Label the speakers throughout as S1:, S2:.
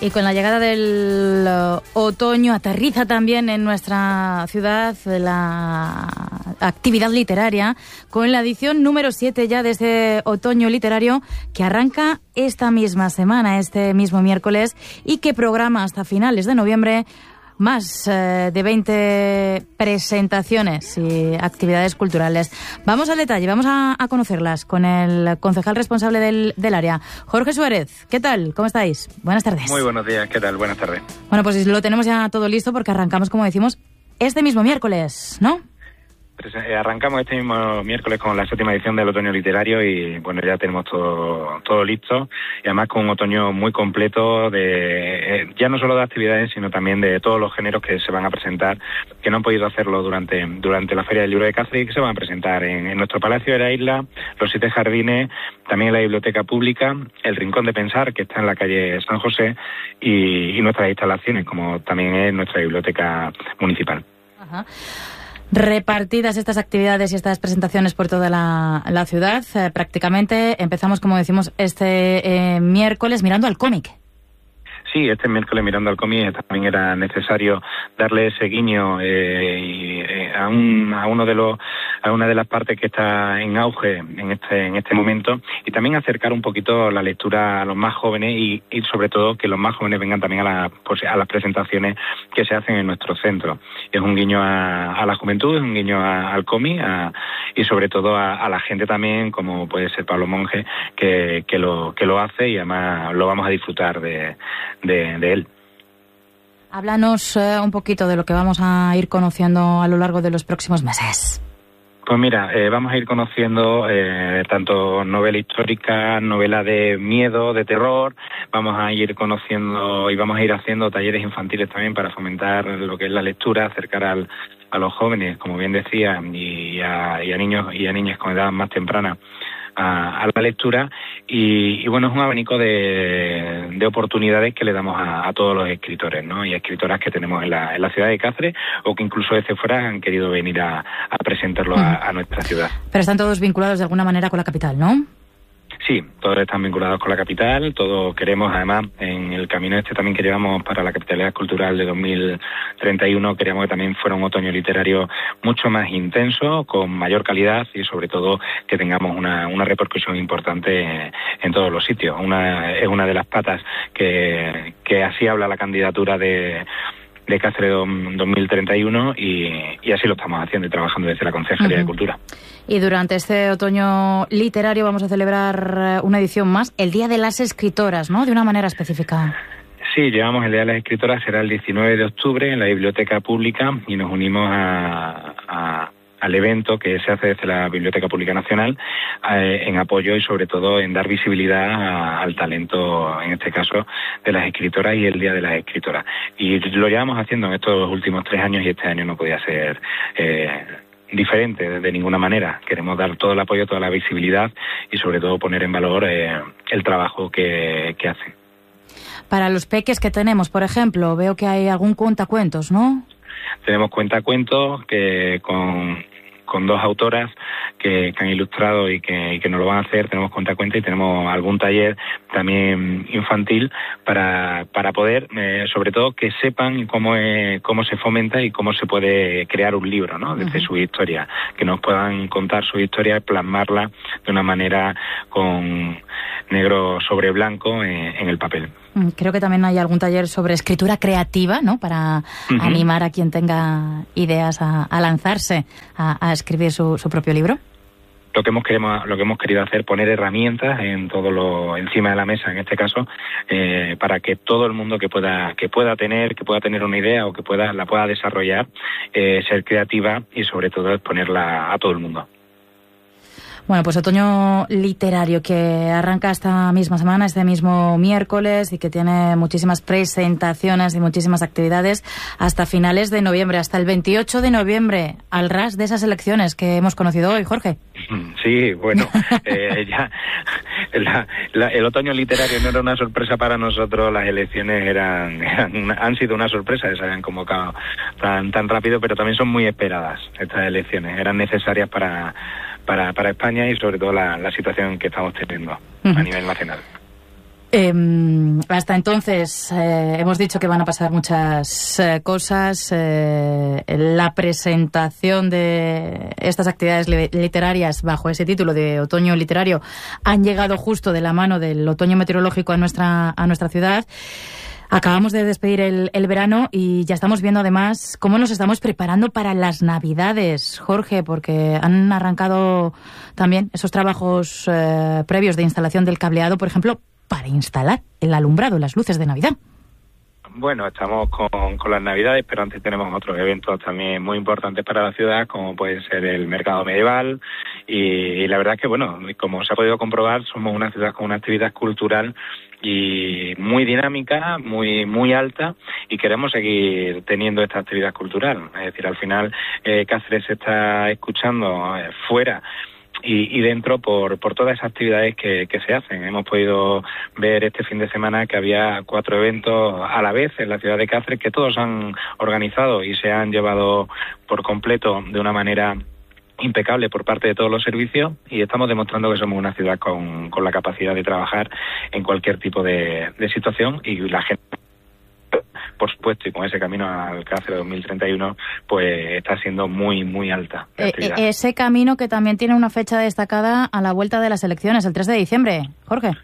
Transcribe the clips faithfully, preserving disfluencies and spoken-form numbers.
S1: Y con la llegada del uh, otoño aterriza también en nuestra ciudad la actividad literaria con la edición número siete ya de este otoño literario que arranca esta misma semana, este mismo miércoles, y que programa hasta finales de noviembre más eh, de veinte presentaciones y actividades culturales. Vamos al detalle, vamos a, a conocerlas con el concejal responsable del, del área, Jorge Suárez. ¿Qué tal? ¿Cómo estáis? Buenas tardes.
S2: Muy buenos días, ¿qué tal? Buenas tardes.
S1: Bueno, pues lo tenemos ya todo listo porque arrancamos, como decimos, este mismo miércoles, ¿no?
S2: Arrancamos este mismo miércoles con la séptima edición del Otoño Literario y bueno, ya tenemos todo todo listo y además con un otoño muy completo de eh, ya no solo de actividades sino también de todos los géneros que se van a presentar, que no han podido hacerlo durante durante la Feria del Libro de Cáceres y que se van a presentar en, en nuestro Palacio de la Isla, los siete jardines, también en la Biblioteca Pública, el Rincón de Pensar, que está en la calle San José, y, y nuestras instalaciones, como también es nuestra Biblioteca Municipal.
S1: Ajá. Repartidas estas actividades y estas presentaciones por toda la, la ciudad, eh, prácticamente empezamos, como decimos, este eh, miércoles mirando al cómic.
S2: Sí, este miércoles mirando al cómic también era necesario darle ese guiño eh, y, eh, a, un, a uno de los a una de las partes que está en auge en este en este momento y también acercar un poquito la lectura a los más jóvenes y, y sobre todo que los más jóvenes vengan también a, la, pues, a las presentaciones que se hacen en nuestro centro. Es un guiño a, a la juventud, es un guiño a, al cómic a, y sobre todo a, a la gente también, como puede ser Pablo Monge, que, que lo que lo hace y además lo vamos a disfrutar de De, de él.
S1: Háblanos eh, un poquito de lo que vamos a ir conociendo a lo largo de los próximos meses.
S2: Pues mira, eh, vamos a ir conociendo eh, tanto novela histórica, novela de miedo, de terror, vamos a ir conociendo y vamos a ir haciendo talleres infantiles también para fomentar lo que es la lectura, acercar al, a los jóvenes, como bien decía, y a, y a niños y a niñas con edad más temprana A, a la lectura y, y bueno, es un abanico de, de oportunidades que le damos a, a todos los escritores, ¿no? Y a escritoras que tenemos en la, en la ciudad de Cáceres o que incluso desde fuera han querido venir a, a presentarlo a, a nuestra ciudad.
S1: Pero están todos vinculados de alguna manera con la capital, ¿no?
S2: Sí, todos están vinculados con la capital, todos queremos, además, en el camino este también que llevamos para la capitalidad cultural de dos mil treinta y uno, queríamos que también fuera un otoño literario mucho más intenso, con mayor calidad y sobre todo que tengamos una, una repercusión importante en todos los sitios. Una, es una de las patas que, que así habla la candidatura de... de Cáceres dos mil treinta y uno y, y así lo estamos haciendo y trabajando desde la Concejalía uh-huh. de Cultura.
S1: Y durante este otoño literario vamos a celebrar una edición más, el Día de las Escritoras, ¿no? De una manera específica.
S2: Sí, llevamos el Día de las Escritoras, será el diecinueve de octubre en la Biblioteca Pública y nos unimos a... a al evento que se hace desde la Biblioteca Pública Nacional eh, en apoyo y sobre todo en dar visibilidad a, al talento, en este caso, de las escritoras y el Día de las Escritoras. Y lo llevamos haciendo en estos últimos tres años y este año no podía ser eh, diferente de, de ninguna manera. Queremos dar todo el apoyo, toda la visibilidad y sobre todo poner en valor eh, el trabajo que, que hacen.
S1: Para los peques que tenemos, por ejemplo, veo que hay algún cuentacuentos, ¿no?
S2: Tenemos cuentacuentos que con... con dos autoras que, que han ilustrado y que, y que nos lo van a hacer. Tenemos cuentacuentos y tenemos algún taller también infantil para para poder, eh, sobre todo, que sepan cómo es, cómo se fomenta y cómo se puede crear un libro, ¿no? Desde uh-huh. su historia, que nos puedan contar su historia y plasmarla de una manera con negro sobre blanco en, en el papel.
S1: Creo que también hay algún taller sobre escritura creativa, ¿no? Para uh-huh. animar a quien tenga ideas a, a lanzarse a, a escribir su, su propio libro.
S2: Lo que hemos querido, lo que hemos querido hacer, poner herramientas en todo lo encima de la mesa, en este caso, eh, para que todo el mundo que pueda que pueda tener que pueda tener una idea o que pueda la pueda desarrollar, eh, ser creativa y sobre todo exponerla a todo el mundo.
S1: Bueno, pues otoño literario que arranca esta misma semana, este mismo miércoles y que tiene muchísimas presentaciones y muchísimas actividades hasta finales de noviembre, hasta el veintiocho de noviembre, al ras de esas elecciones que hemos conocido hoy, Jorge.
S2: Sí, bueno, eh, ya la, la, el otoño literario no era una sorpresa para nosotros, las elecciones eran, eran han sido una sorpresa, se habían convocado tan, tan rápido, pero también son muy esperadas estas elecciones, eran necesarias para... Para, para España y sobre todo la, la situación que estamos teniendo uh-huh. a nivel nacional.
S1: Eh, hasta entonces eh, hemos dicho que van a pasar muchas eh, cosas. Eh, la presentación de estas actividades li- literarias bajo ese título de Otoño Literario han llegado justo de la mano del otoño meteorológico a nuestra, a nuestra ciudad. Acabamos de despedir el, el verano y ya estamos viendo además cómo nos estamos preparando para las Navidades, Jorge, porque han arrancado también esos trabajos eh, previos de instalación del cableado, por ejemplo, para instalar el alumbrado, las luces de Navidad.
S2: Bueno, estamos con, con las Navidades, pero antes tenemos otros eventos también muy importantes para la ciudad, como puede ser el Mercado Medieval, y, y la verdad es que, bueno, como se ha podido comprobar, somos una ciudad con una actividad cultural y muy dinámica, muy muy alta, y queremos seguir teniendo esta actividad cultural. Es decir, al final eh, Cáceres se está escuchando eh, fuera Y, y dentro por, por todas esas actividades que, que se hacen. Hemos podido ver este fin de semana que había cuatro eventos a la vez en la ciudad de Cáceres que todos han organizado y se han llevado por completo de una manera impecable por parte de todos los servicios, y estamos demostrando que somos una ciudad con, con la capacidad de trabajar en cualquier tipo de, de situación, y la gente, por supuesto, y con ese camino al Cáceres dos mil treinta y uno, pues está siendo muy, muy alta.
S1: Eh, ese camino que también tiene una fecha destacada a la vuelta de las elecciones, el tres de diciembre. Jorge.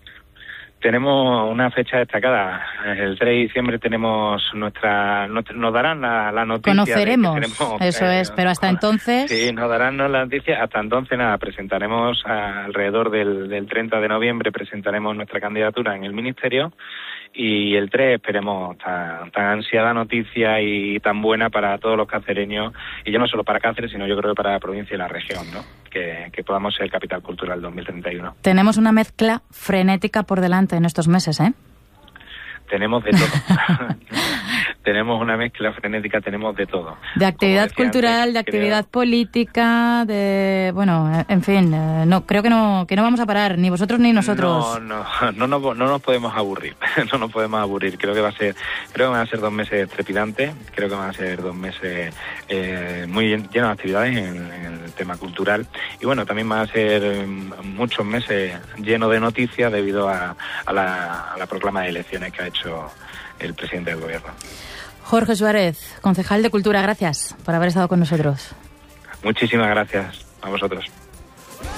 S2: Tenemos una fecha destacada. El tres de diciembre tenemos nuestra... Nos darán la, la noticia.
S1: Conoceremos,
S2: de que tenemos,
S1: eso
S2: eh,
S1: es, pero hasta entonces...
S2: Sí, nos darán la noticia. Hasta entonces, nada, presentaremos a, alrededor del, del treinta de noviembre, presentaremos nuestra candidatura en el Ministerio, y el tres esperemos tan, tan ansiada noticia y tan buena para todos los cacereños, y ya no solo para Cáceres, sino yo creo que para la provincia y la región, ¿no? Que, que podamos ser capital cultural dos mil treinta y uno.
S1: Tenemos una mezcla frenética por delante en estos meses, ¿eh?
S2: Tenemos de todo. Tenemos una mezcla frenética, tenemos de todo.
S1: De actividad cultural, antes, de actividad creo... política, de... Bueno, en fin, no creo que no que no vamos a parar, ni vosotros ni nosotros.
S2: No, no, no, no, no nos podemos aburrir, no nos podemos aburrir. Creo que va a ser, creo que van a ser dos meses trepidantes, creo que van a ser dos meses eh, muy llenos de actividades en, en el tema cultural. Y bueno, también van a ser muchos meses llenos de noticias debido a, a, la, a la proclama de elecciones que ha hecho el presidente del gobierno.
S1: Jorge Suárez, concejal de Cultura, gracias por haber estado con nosotros.
S2: Muchísimas gracias a vosotros.